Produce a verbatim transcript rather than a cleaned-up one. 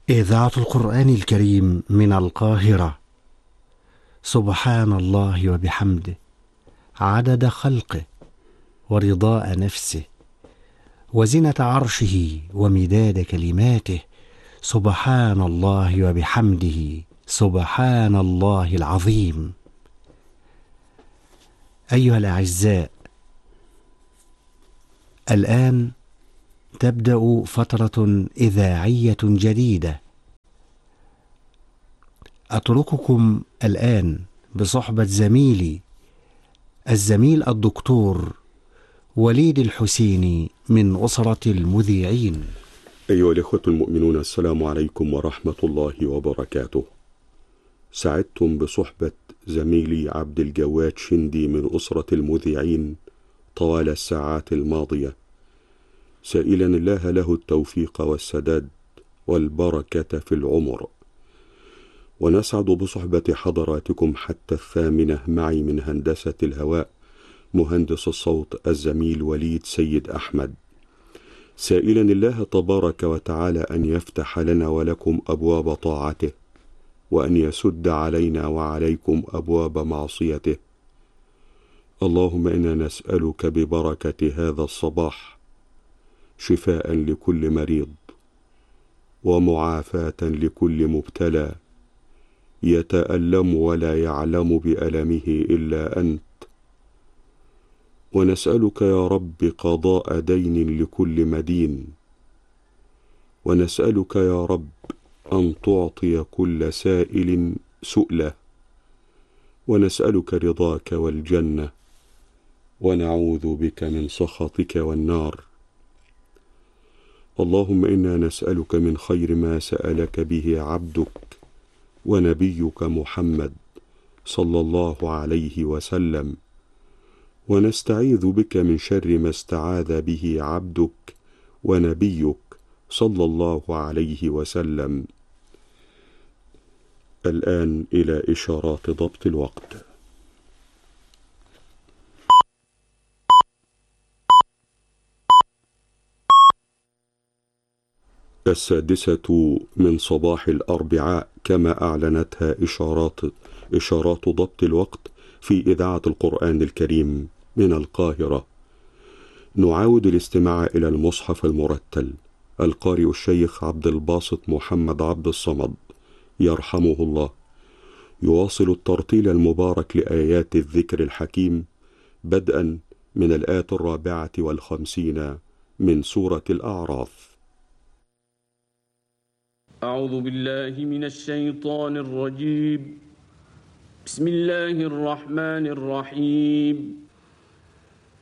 إذاعة القرآن الكريم من القاهرة. سبحان الله وبحمده، عدد خلقه ورضاء نفسه وزنة عرشه ومداد كلماته. سبحان الله وبحمده، سبحان الله العظيم. أيها الأعزاء، الآن تبدأ فترة إذاعية جديدة. أترككم الآن بصحبة زميلي الزميل الدكتور وليد الحسيني من أسرة المذيعين. أيها الإخوة المؤمنون، السلام عليكم ورحمة الله وبركاته. سعدتم بصحبة زميلي عبد الجواد شندي من أسرة المذيعين طوال الساعات الماضية، سائلا الله له التوفيق والسداد والبركة في العمر. ونسعد بصحبة حضراتكم حتى الثامنة، معي من هندسة الهواء مهندس الصوت الزميل وليد سيد أحمد، سائلا الله تبارك وتعالى أن يفتح لنا ولكم أبواب طاعته، وأن يسد علينا وعليكم أبواب معصيته. اللهم إنا نسألك ببركة هذا الصباح شفاء لكل مريض، ومعافاة لكل مبتلى يتألم ولا يعلم بألمه إلا أنت. ونسألك يا رب قضاء دين لكل مدين، ونسألك يا رب أن تعطي كل سائل سؤله، ونسألك رضاك والجنة، ونعوذ بك من سخطك والنار. اللهم إنا نسألك من خير ما سألك به عبدك ونبيك محمد صلى الله عليه وسلم، ونستعيذ بك من شر ما استعاذ به عبدك ونبيك صلى الله عليه وسلم. الآن إلى إشارات ضبط الوقت. السادسة من صباح الأربعاء، كما أعلنتها إشارات إشارات ضبط الوقت في إذاعة القرآن الكريم من القاهرة. نعاود الاستماع إلى المصحف المرتل. القارئ الشيخ عبد الباسط محمد عبد الصمد يرحمه الله يواصل الترتيل المبارك لآيات الذكر الحكيم، بدءا من الآية الرابعة والخمسين من سورة الأعراف. أعوذ بالله من الشيطان الرجيم. بسم الله الرحمن الرحيم.